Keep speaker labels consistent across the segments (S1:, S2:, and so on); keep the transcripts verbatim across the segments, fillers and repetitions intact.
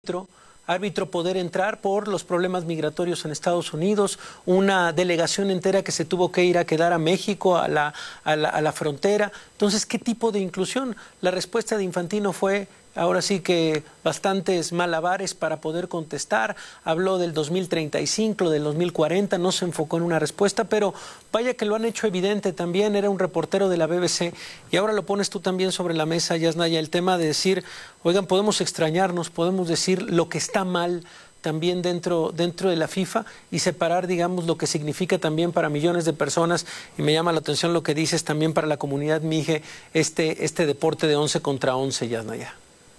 S1: árbitro, árbitro poder entrar por los problemas migratorios en Estados Unidos, una delegación entera que se tuvo que ir a quedar a México, a la, a la, a la frontera. Entonces, ¿qué tipo de inclusión? La respuesta de Infantino fue, ahora sí que bastantes malabares para poder contestar. Habló del dos mil treinta y cinco, del dos mil cuarenta, no se enfocó en una respuesta, pero vaya que lo han hecho evidente también. Era un reportero de la B B C y ahora lo pones tú también sobre la mesa, Yasnaya, el tema de decir, oigan, podemos extrañarnos, podemos decir lo que está mal también dentro, dentro de la FIFA y separar, digamos, lo que significa también para millones de personas, y me llama la atención lo que dices también para la comunidad mije, este, este deporte de once contra once, Yasnaya.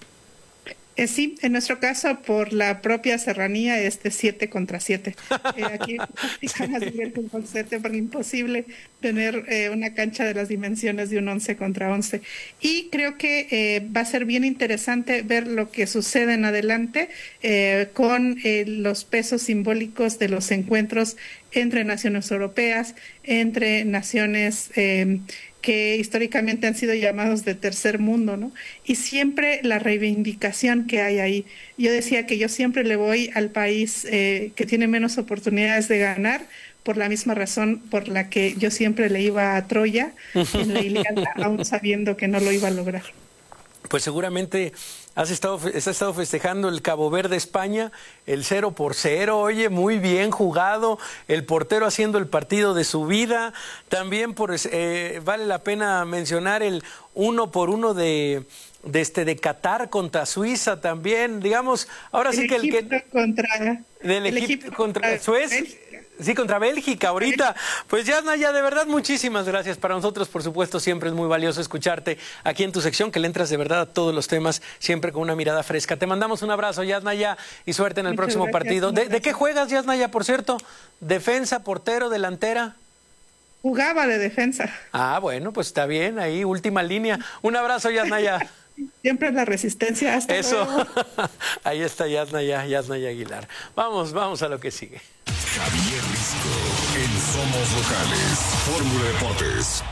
S2: Eh, sí, en nuestro caso, por la propia serranía, es de siete contra siete. Eh, aquí practicamos nivel fútbol siete porque es imposible tener eh, una cancha de las dimensiones de un once contra once. Y creo que eh, va a ser bien interesante ver lo que sucede en adelante eh, con eh, los pesos simbólicos de los encuentros entre naciones europeas, entre naciones eh, que históricamente han sido llamados de tercer mundo, ¿no? Y siempre la reivindicación que hay ahí. Yo decía que yo siempre le voy al país eh, que tiene menos oportunidades de ganar, por la misma razón por la que yo siempre le iba a Troya en la Ilíada, aún sabiendo que no lo iba a lograr.
S1: Pues seguramente has estado, has estado festejando el Cabo Verde España, el cero por cero, oye, muy bien jugado, el portero haciendo el partido de su vida, también por, eh, vale la pena mencionar el uno por uno de, de, este, de Qatar contra Suiza también, digamos, ahora
S2: el
S1: sí que el que...
S2: Contra,
S1: del
S2: el
S1: equipo
S2: equipo
S1: contra, contra Suecia. Sí, contra Bélgica ahorita. Pues Yasnaya, de verdad, muchísimas gracias. Para nosotros, por supuesto, siempre es muy valioso escucharte aquí en tu sección, que le entras de verdad a todos los temas, siempre con una mirada fresca. Te mandamos un abrazo, Yasnaya, y suerte en el
S2: Muchas
S1: próximo
S2: gracias,
S1: partido. ¿De, ¿De qué juegas, Yasnaya, por cierto? ¿Defensa, portero, delantera?
S2: Jugaba de defensa.
S1: Ah, bueno, pues está bien, ahí, última línea. Un abrazo, Yasnaya.
S2: Siempre la resistencia. Hasta
S1: Eso.
S2: luego.
S1: Ahí está Yasnaya, Yasnaya Aguilar. Vamos, vamos a lo que sigue.
S3: Javier Risco en Somos Locales, Fórmula Deportes.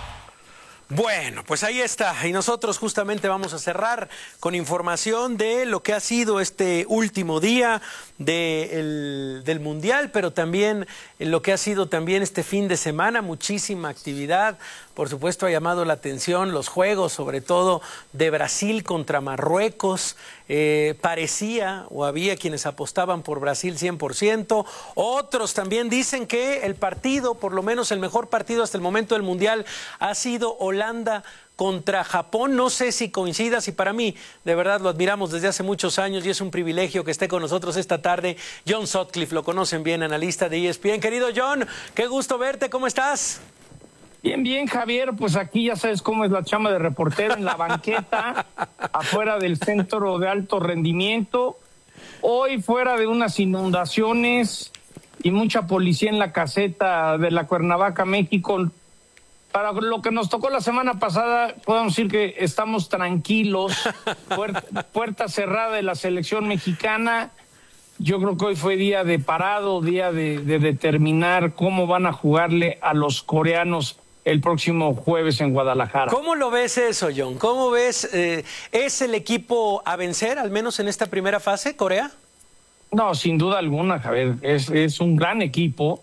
S1: Bueno, pues ahí está. Y nosotros justamente vamos a cerrar con información de lo que ha sido este último día de el, del Mundial, pero también lo que ha sido también este fin de semana, muchísima actividad. Por supuesto, ha llamado la atención los juegos, sobre todo de Brasil contra Marruecos. Eh, parecía, o había quienes apostaban por Brasil cien por ciento. Otros también dicen que el partido, por lo menos el mejor partido hasta el momento del Mundial, ha sido Holanda contra Japón. No sé si coincidas, y para mí, de verdad, lo admiramos desde hace muchos años y es un privilegio que esté con nosotros esta tarde. John Sutcliffe, lo conocen bien, analista de E S P N. Querido John, qué gusto verte, ¿cómo estás?
S4: Bien, bien, Javier, pues aquí ya sabes cómo es la chamba de reportero en la banqueta, afuera del centro de alto rendimiento, hoy fuera de unas inundaciones y mucha policía en la caseta de la Cuernavaca, México. Para lo que nos tocó la semana pasada, podemos decir que estamos tranquilos, puerta, puerta cerrada de la selección mexicana. Yo creo que hoy fue día de parado, día de, de determinar cómo van a jugarle a los coreanos el próximo jueves en Guadalajara.
S1: ¿Cómo lo ves eso, John? ¿Cómo ves? Eh, ¿Es el equipo a vencer, al menos en esta primera fase, Corea?
S4: No, sin duda alguna, Javier. Es, es un gran equipo.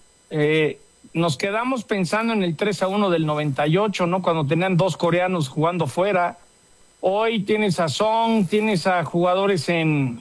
S4: Eh, nos quedamos pensando en el tres a uno del noventa y ocho, ¿no? Cuando tenían dos coreanos jugando fuera. Hoy tienes a Song, tienes a jugadores en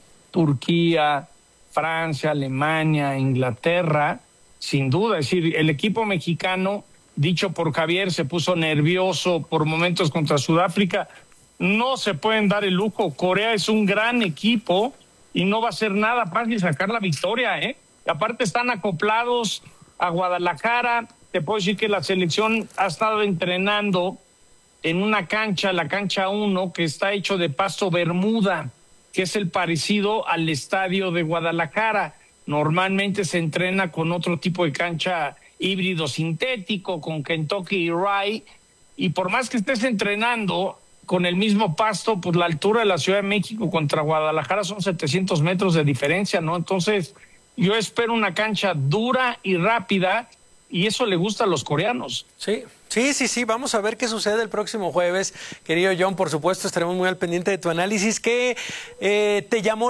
S4: Turquía, Francia, Alemania, Inglaterra. Sin duda, es decir, el equipo mexicano, dicho por Javier, se puso nervioso por momentos contra Sudáfrica. No se pueden dar el lujo. Corea es un gran equipo y no va a ser nada fácil sacar la victoria, ¿eh? Y aparte están acoplados a Guadalajara. Te puedo decir que la selección ha estado entrenando en una cancha, la cancha uno, que está hecho de pasto Bermuda, que es el parecido al estadio de Guadalajara. Normalmente se entrena con otro tipo de cancha híbrido sintético, con Kentucky y Rye, y por más que estés entrenando con el mismo pasto, pues la altura de la Ciudad de México contra Guadalajara son setecientos metros de diferencia, ¿no? Entonces, yo espero una cancha dura y rápida, y eso le gusta a los coreanos.
S1: Sí, sí, sí, sí, vamos a ver qué sucede el próximo jueves. Querido John, por supuesto, estaremos muy al pendiente de tu análisis. ¿Qué eh, te llamó